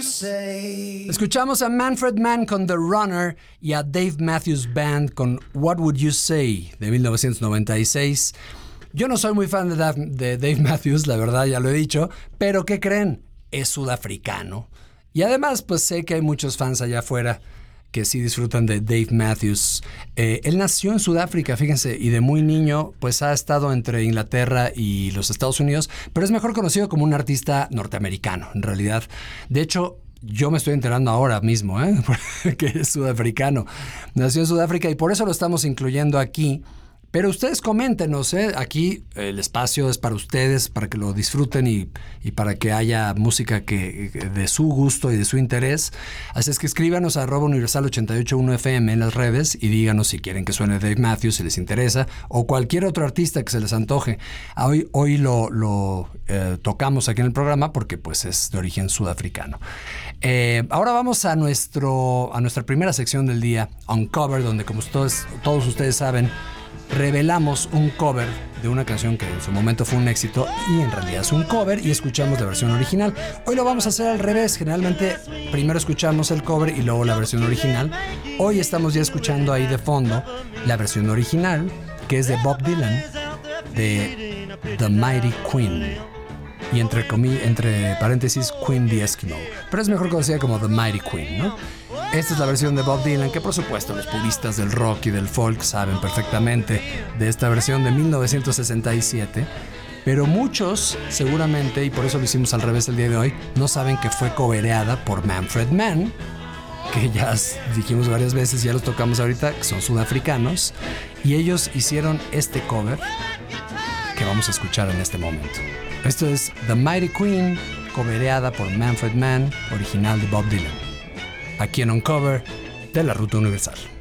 Escuchamos a Manfred Mann con The Runner y a Dave Matthews Band con What Would You Say de 1996. Yo no soy muy fan de Dave Matthews, la verdad ya lo he dicho, pero ¿qué creen? Es sudafricano. Y además pues sé que hay muchos fans allá afuera que sí disfrutan de Dave Matthews. Él nació en Sudáfrica, fíjense, y de muy niño pues ha estado entre Inglaterra y los Estados Unidos, pero es mejor conocido como un artista norteamericano, en realidad. De hecho, yo me estoy enterando ahora mismo, que es sudafricano. Nació en Sudáfrica y por eso lo estamos incluyendo aquí. Pero ustedes coméntenos, aquí el espacio es para ustedes, para que lo disfruten y para que haya música que de su gusto y de su interés. Así es que escríbanos a @universal881fm en las redes y díganos si quieren que suene Dave Matthews, si les interesa, o cualquier otro artista que se les antoje. Hoy lo tocamos aquí en el programa porque pues es de origen sudafricano. Ahora vamos a nuestra primera sección del día, Uncover, donde como todos ustedes saben, revelamos un cover de una canción que en su momento fue un éxito y en realidad es un cover y escuchamos la versión original. Hoy lo vamos a hacer al revés. Generalmente primero escuchamos el cover y luego la versión original. Hoy estamos ya escuchando ahí de fondo la versión original, que es de Bob Dylan, de The Mighty Queen. Y entre paréntesis, Queen the Eskimo. Pero es mejor conocida como The Mighty Queen, ¿no? Esta es la versión de Bob Dylan, que por supuesto los puristas del rock y del folk saben perfectamente de esta versión de 1967. Pero muchos, seguramente, y por eso lo hicimos al revés el día de hoy, no saben que fue cobereada por Manfred Mann, que ya dijimos varias veces, ya los tocamos ahorita, que son sudafricanos. Y ellos hicieron este cover que vamos a escuchar en este momento. Esto es The Mighty Queen, cobereada por Manfred Mann, original de Bob Dylan. Aquí en Uncover de la Ruta Universal.